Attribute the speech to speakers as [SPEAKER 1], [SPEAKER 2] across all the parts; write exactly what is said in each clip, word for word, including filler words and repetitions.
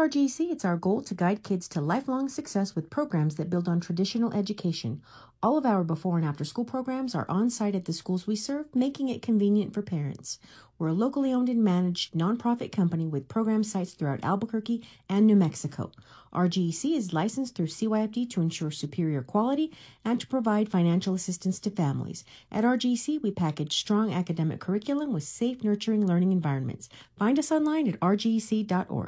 [SPEAKER 1] R G C, it's our goal to guide kids to lifelong success with programs that build on traditional education. All of our before and after school programs are on site at the schools we serve, making it convenient for parents. We're a locally owned and managed nonprofit company with program sites throughout Albuquerque and New Mexico. R G C is licensed through C Y F D to ensure superior quality and to provide financial assistance to families. At R G C, we package strong academic curriculum with safe, nurturing learning environments. Find us online at r g c dot org.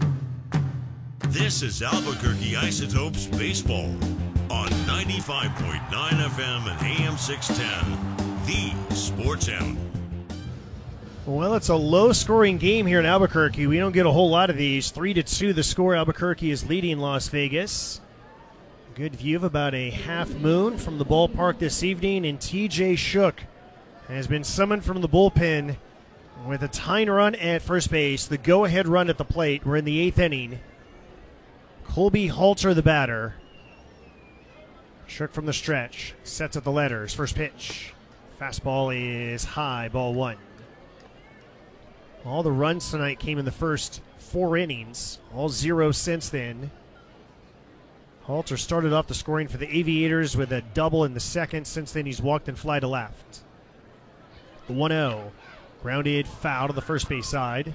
[SPEAKER 2] This is Albuquerque Isotopes Baseball on ninety-five point nine F M and A M six ten, the Sports Hound.
[SPEAKER 3] Well, it's a low-scoring game here in Albuquerque. We don't get a whole lot of these. Three to two, the score. Albuquerque is leading Las Vegas. Good view of about a half moon from the ballpark this evening, and T J Shook has been summoned from the bullpen with a tying run at first base. The go-ahead run at the plate. We're in the eighth inning. Colby Halter, the batter. Shook from the stretch. Sets at the letters. First pitch. Fastball is high. Ball one. All the runs tonight came in the first four innings. All zero since then. Halter started off the scoring for the Aviators with a double in the second. Since then, he's walked and fly to left. The one oh. Grounded foul to the first base side.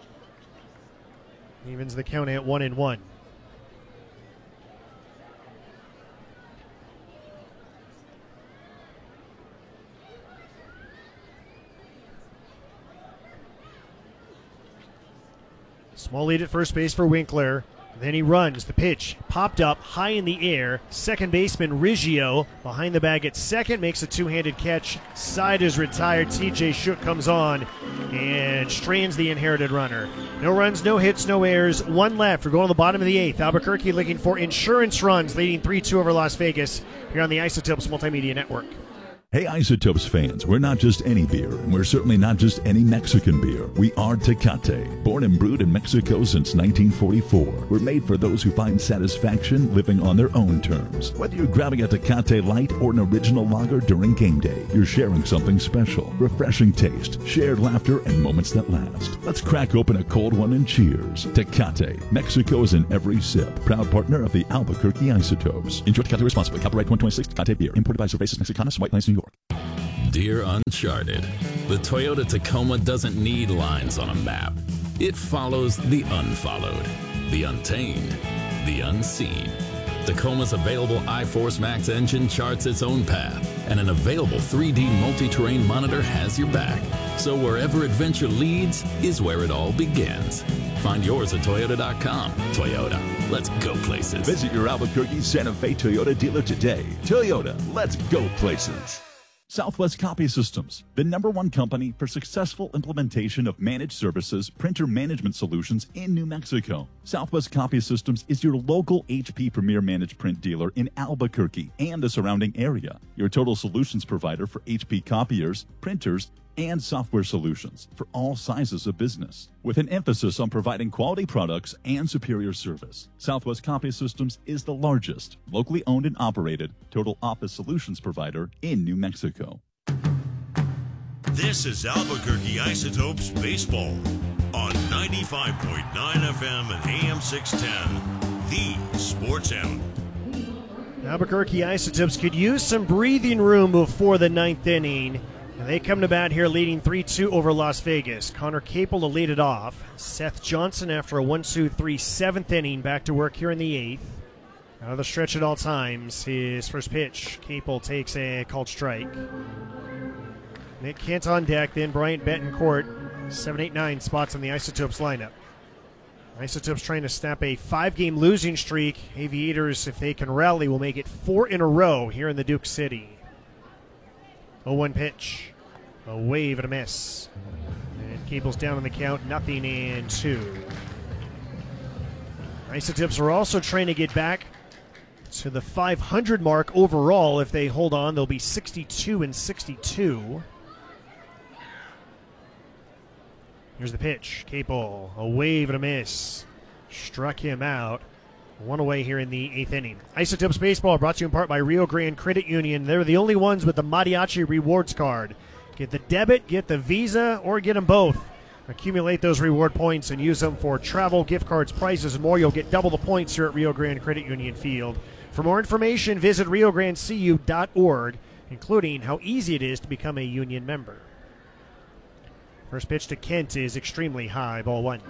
[SPEAKER 3] Evens the count at one and one. Small lead at first base for Winkler. Then he runs. The pitch popped up high in the air. Second baseman Riggio behind the bag at second makes a two-handed catch. Side is retired. T J Shook comes on and strands the inherited runner. No runs, no hits, no errors. One left. We're going to the bottom of the eighth. Albuquerque looking for insurance runs, leading three two over Las Vegas here on the Isotopes Multimedia Network.
[SPEAKER 4] Hey, Isotopes fans, we're not just any beer, and we're certainly not just any Mexican beer. We are Tecate. Born and brewed in Mexico since nineteen forty-four, we're made for those who find satisfaction living on their own terms. Whether you're grabbing a Tecate Light or an original lager during game day, you're sharing something special. Refreshing taste, shared laughter, and moments that last. Let's crack open a cold one and cheers. Tecate. Mexico is in every sip. Proud partner of the Albuquerque Isotopes. Enjoy Tecate responsibly. Copyright twenty twenty-six Tecate Beer. Imported by Cervezas Mexicanas, White Plains, New York.
[SPEAKER 5] Dear Uncharted, the Toyota Tacoma doesn't need lines on a map. It follows the unfollowed, the untamed, the unseen. Tacoma's available iForce Max engine charts its own path, and an available three D multi-terrain monitor has your back. So wherever adventure leads is where it all begins. Find yours at Toyota dot com. Toyota, let's go places.
[SPEAKER 4] Visit your Albuquerque Santa Fe Toyota dealer today. Toyota, let's go places. Southwest Copy Systems, the number one company for successful implementation of managed services, printer management solutions in New Mexico. Southwest Copy Systems is your local H P Premier Managed Print dealer in Albuquerque and the surrounding area. Your total solutions provider for H P copiers, printers, and software solutions for all sizes of business, with an emphasis on providing quality products and superior service. Southwest Copy Systems is the largest, locally owned and operated total office solutions provider in New Mexico.
[SPEAKER 2] This is Albuquerque Isotopes Baseball on ninety-five point nine F M and A M six ten, the Sports Hound.
[SPEAKER 3] Albuquerque Isotopes could use some breathing room before the ninth inning. And they come to bat here leading three two over Las Vegas. Connor Capel to lead it off. Seth Johnson after a one two three seventh inning back to work here in the eighth. Out of the stretch at all times. His first pitch. Capel takes a called strike. Nick Kent on deck, then Bryant Betancourt. seven eight nine spots in the Isotopes lineup. Isotopes trying to snap a five-game losing streak. Aviators, if they can rally, will make it four in a row here in the Duke City. oh one pitch. A wave and a miss. And Cable's down on the count, nothing and two. Isotopes are also trying to get back to the five hundred mark overall. If they hold on, they'll be sixty-two and sixty-two. Here's the pitch. Capel, a wave and a miss. Struck him out. One away here in the eighth inning. Isotopes Baseball brought to you in part by Rio Grande Credit Union. They're the only ones with the Mariachi Rewards Card. Get the debit, get the Visa, or get them both. Accumulate those reward points and use them for travel, gift cards, prizes, and more. You'll get double the points here at Rio Grande Credit Union Field. For more information, visit rio grande c u dot org, including how easy it is to become a union member. First pitch to Kent is extremely high, ball one.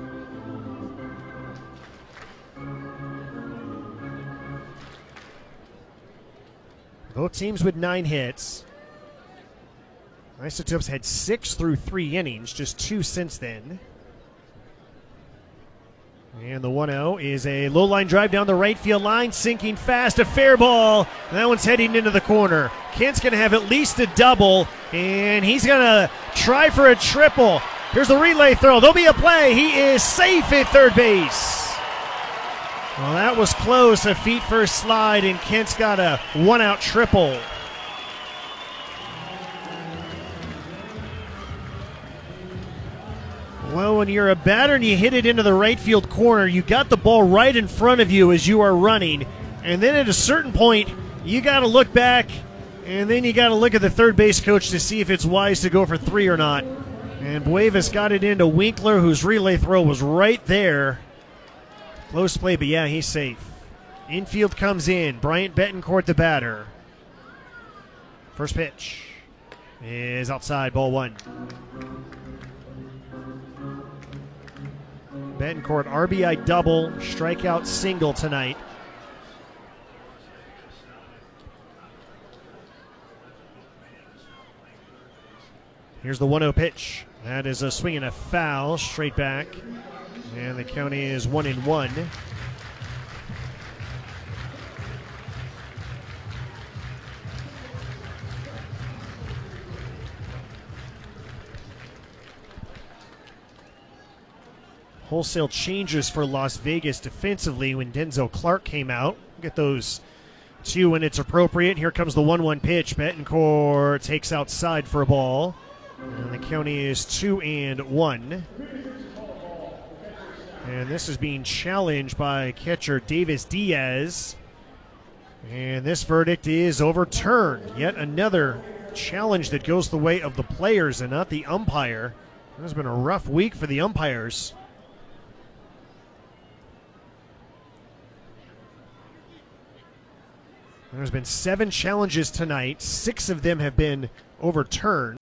[SPEAKER 3] Both teams with nine hits. Isotopes had six through three innings, just two since then. And the one oh is a low line drive down the right field line, sinking fast, a fair ball. And that one's heading into the corner. Kent's going to have at least a double, and he's going to try for a triple. Here's the relay throw. There'll be a play. He is safe at third base. Well, that was close, a feet first slide, and Kent's got a one-out triple. Well, when you're a batter and you hit it into the right field corner, you got the ball right in front of you as you are running, and then at a certain point, you got to look back, and then you got to look at the third base coach to see if it's wise to go for three or not. And Buevas got it into Winkler, whose relay throw was right there. Close play, but yeah, he's safe. Infield comes in. Bryant Betancourt, the batter. First pitch is outside, ball one. Betancourt, R B I double, strikeout single tonight. Here's the one oh pitch. That is a swing and a foul, straight back. And the count is one and one. Wholesale changes for Las Vegas defensively when Denzel Clark came out. Get those two when it's appropriate. Here comes the one one pitch. Betancourt takes outside for a ball. And the count is two and one. And this is being challenged by catcher Davis Diaz. And this verdict is overturned. Yet another challenge that goes the way of the players and not the umpire. It has been a rough week for the umpires. There's been seven challenges tonight. Six of them have been overturned.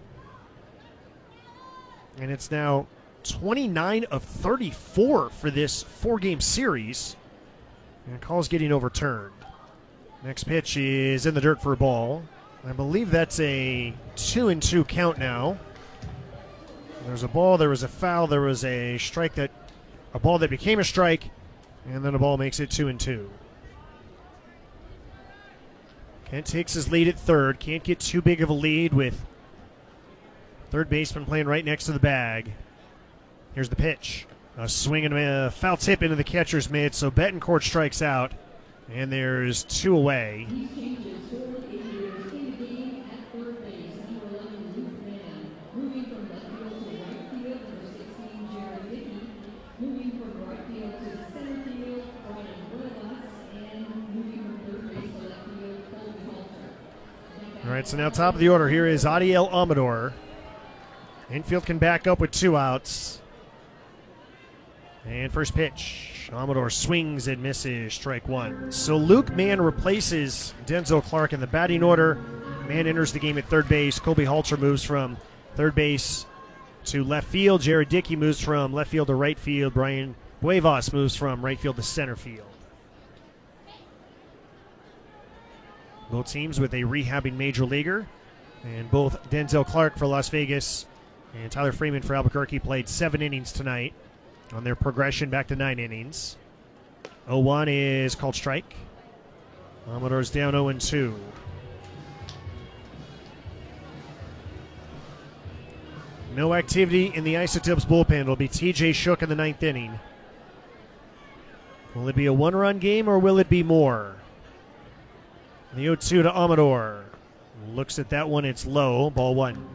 [SPEAKER 3] And it's now twenty-nine of thirty-four for this four-game series. And calls getting overturned. Next pitch is in the dirt for a ball. I believe that's a two and two count now. There's a ball, there was a foul, there was a strike that, a ball that became a strike, and then a ball makes it two and two. Kent takes his lead at third. Can't get too big of a lead with third baseman playing right next to the bag. Here's the pitch. A swing and a foul tip into the catcher's mitt, so Betancourt strikes out, and there's two away. All right, so now top of the order here is Adiel Amador. Infield can back up with two outs. And first pitch, Amador swings and misses, strike one. So Luke Mann replaces Denzel Clark in the batting order. Mann enters the game at third base. Colby Halter moves from third base to left field. Jared Dickey moves from left field to right field. Brian Buevas moves from right field to center field. Both teams with a rehabbing major leaguer. And both Denzel Clark for Las Vegas and Tyler Freeman for Albuquerque played seven innings tonight on their progression back to nine innings. oh one is called strike. Amador's down oh and two. No activity in the Isotopes bullpen. It'll be T J Shook in the ninth inning. Will it be a one-run game or will it be more? The oh two to Amador. Looks at that one. It's low. Ball one.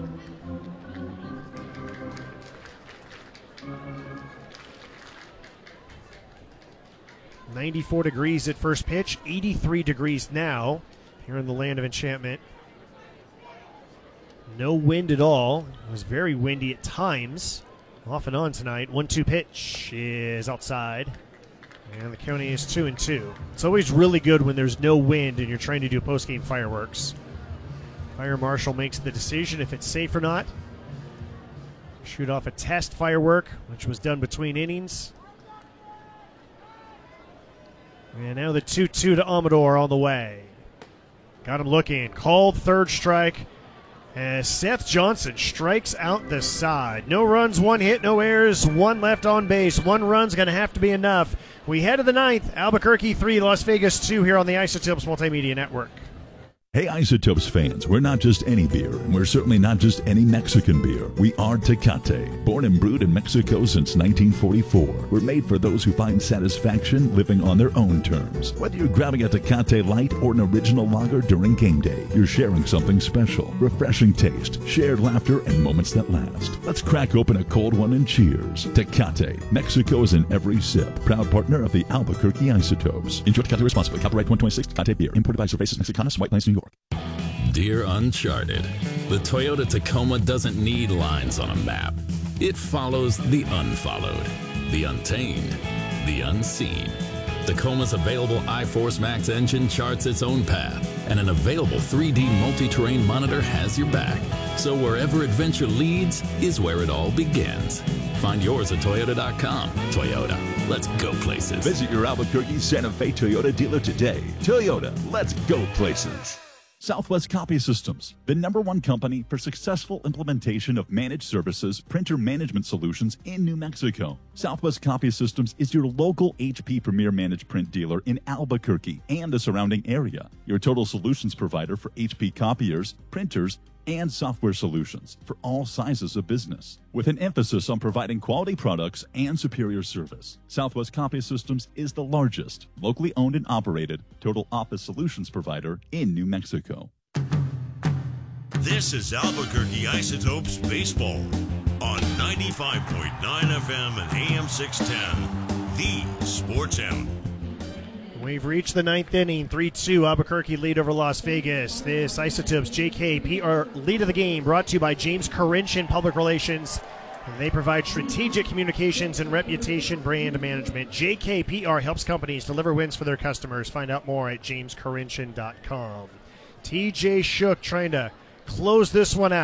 [SPEAKER 3] ninety-four degrees at first pitch, eighty-three degrees now here in the land of enchantment. No wind at all. It was very windy at times. Off and on tonight. one two pitch is outside. And the county is two and two. It's always really good when there's no wind and you're trying to do post-game fireworks. Fire marshal makes the decision if it's safe or not. Shoot off a test firework, which was done between innings. And now the two two to Amador on the way. Got him looking. Called third strike as Seth Johnson strikes out the side. No runs, one hit, no errors, one left on base. One run's going to have to be enough. We head to the ninth. Albuquerque three, Las Vegas two here on the Isotopes Multimedia Network.
[SPEAKER 4] Hey, Isotopes fans, we're not just any beer, and we're certainly not just any Mexican beer. We are Tecate. Born and brewed in Mexico since nineteen forty-four, we're made for those who find satisfaction living on their own terms. Whether you're grabbing a Tecate Light or an original lager during game day, you're sharing something special. Refreshing taste, shared laughter, and moments that last. Let's crack open a cold one and cheers. Tecate. Mexico is in every sip. Proud partner of the Albuquerque Isotopes. Enjoy Tecate responsibly. Copyright twenty twenty-six Tecate Beer. Imported by Cervezas Mexicanas, White Plains, New York.
[SPEAKER 5] Dear Uncharted, the Toyota Tacoma doesn't need lines on a map. It follows the unfollowed, the untamed, the unseen. Tacoma's available iForce Max engine charts its own path, and an available three D multi-terrain monitor has your back. So wherever adventure leads is where it all begins. Find yours at Toyota dot com. Toyota, let's go places.
[SPEAKER 4] Visit your Albuquerque Santa Fe Toyota dealer today. Toyota, let's go places. Southwest Copy Systems, the number one company for successful implementation of managed services, printer management solutions in New Mexico. Southwest Copy Systems is your local H P Premier Managed Print dealer in Albuquerque and the surrounding area. Your total solutions provider for H P copiers, printers, and software solutions for all sizes of business, with an emphasis on providing quality products and superior service. Southwest Copy Systems is the largest, locally owned and operated total office solutions provider in New Mexico.
[SPEAKER 2] This is Albuquerque Isotopes Baseball on ninety-five point nine F M and A M six ten, the Sports Animal.
[SPEAKER 3] We've reached the ninth inning, three two, Albuquerque lead over Las Vegas. This Isotopes J K P R lead of the game brought to you by James Karinchin Public Relations. And they provide strategic communications and reputation brand management. J K P R helps companies deliver wins for their customers. Find out more at james karinchin dot com. T J Shook trying to close this one out.